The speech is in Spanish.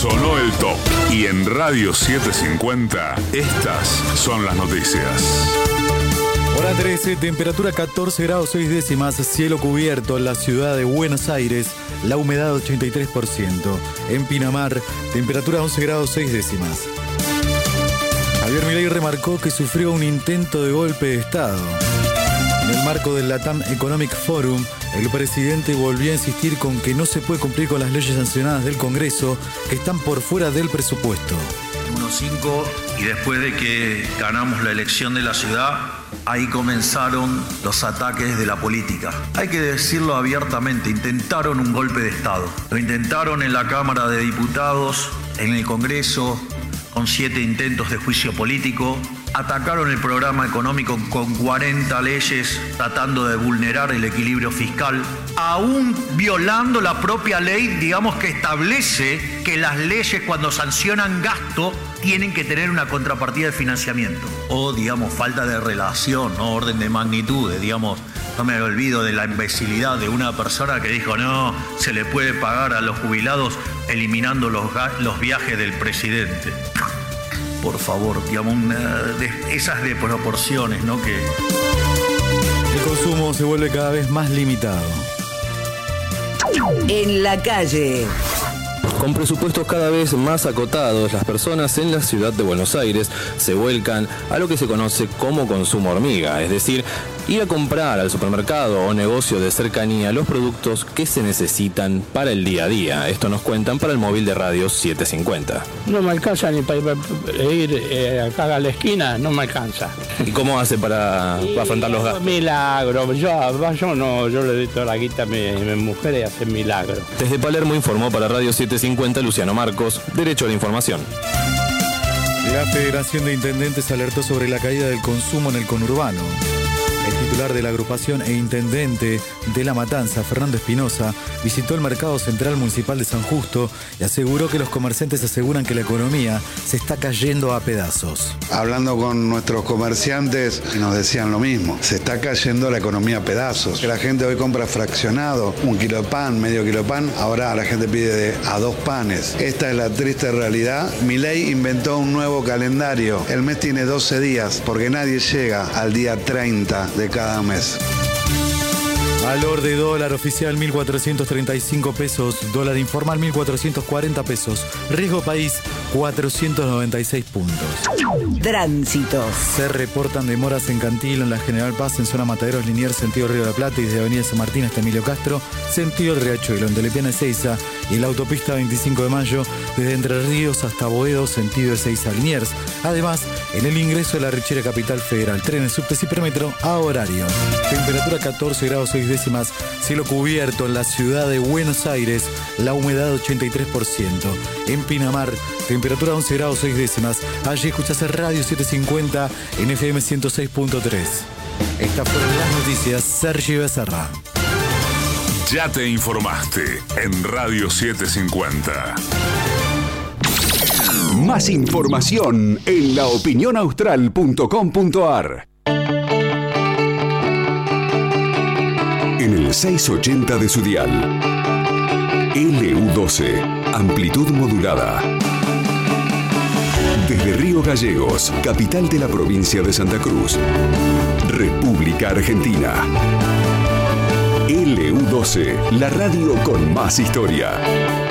Sonó el top. Y en Radio 750, estas son las noticias. Hora 13, temperatura 14 grados 6 décimas, cielo cubierto en la ciudad de Buenos Aires, la humedad 83%. En Pinamar, temperatura 11 grados 6 décimas. Javier Milei remarcó que sufrió un intento de golpe de Estado. En el marco del Latam Economic Forum, el presidente volvió a insistir con que no se puede cumplir con las leyes sancionadas del Congreso, que están por fuera del presupuesto. 1-5, y después de que ganamos la elección de la ciudad, ahí comenzaron los ataques de la política. Hay que decirlo abiertamente, intentaron un golpe de Estado. Lo intentaron en la Cámara de Diputados, en el Congreso, con 7 intentos de juicio político. Atacaron el programa económico con 40 leyes tratando de vulnerar el equilibrio fiscal, aún violando la propia ley, digamos, que establece que las leyes cuando sancionan gasto tienen que tener una contrapartida de financiamiento. O, digamos, falta de relación, ¿no? Orden de magnitudes, digamos. No me olvido de la imbecilidad de una persona que dijo, no, se le puede pagar a los jubilados eliminando los viajes del presidente. Por favor, digamos, esas desproporciones, ¿no? Que el consumo se vuelve cada vez más limitado. En la calle. Con presupuestos cada vez más acotados, las personas en la ciudad de Buenos Aires se vuelcan a lo que se conoce como consumo hormiga, es decir, ir a comprar al supermercado o negocio de cercanía los productos que se necesitan para el día a día. Esto nos cuentan para el móvil de Radio 750. No me alcanza ni para ir acá a la esquina, no me alcanza. ¿Y cómo hace para afrontar los gastos? Milagro, yo no, yo le doy toda la guita a mi mujer y hace milagro. Desde Palermo informó para Radio 750 Luciano Marcos, Derecho a la Información. La Federación de Intendentes alertó sobre la caída del consumo en el conurbano. El titular de la agrupación e intendente de La Matanza, Fernando Espinosa, visitó el mercado central municipal de San Justo y aseguró que los comerciantes aseguran que la economía se está cayendo a pedazos. Hablando con nuestros comerciantes nos decían lo mismo, se está cayendo la economía a pedazos. Que la gente hoy compra fraccionado, 1 kilo de pan, medio kilo de pan, ahora la gente pide a 2 panes. Esta es la triste realidad. Milei inventó un nuevo calendario. El mes tiene 12 días porque nadie llega al día 30 de cada mes. Valor de dólar oficial 1.435 pesos, dólar informal 1.440 pesos, riesgo país 496 puntos. Tránsito. Se reportan demoras en Cantilo, en la General Paz, en zona Mataderos, Liniers, sentido Río de la Plata, y desde Avenida San Martín hasta Emilio Castro, sentido Riachuelo, en Telepiana Ezeiza, y en la autopista 25 de Mayo, desde Entre Ríos hasta Boedo, sentido Ezeiza Liniers. Además, en el ingreso de la Richera Capital Federal, trenes, subtes y premetro a horario. Temperatura 14 grados 6 décimas, cielo cubierto en la ciudad de Buenos Aires, la humedad 83%. En Pinamar, temperatura 11 grados 6 décimas. Allí escuchás Radio 750 en FM 106.3. Estas fueron las noticias. Sergio Becerra. Ya te informaste en Radio 750. Más información en laopinionaustral.com.ar. En el 680 de su dial. LU12, amplitud modulada. Desde Río Gallegos, capital de la provincia de Santa Cruz, República Argentina. LU12, la radio con más historia.